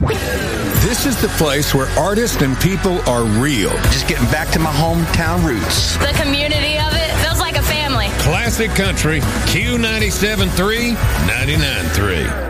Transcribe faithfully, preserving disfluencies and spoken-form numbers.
This is the place where artists and people are real. Just getting back to my hometown roots. The community of it feels like a family. Classic Country, Q ninety-seven point three, ninety-nine point three.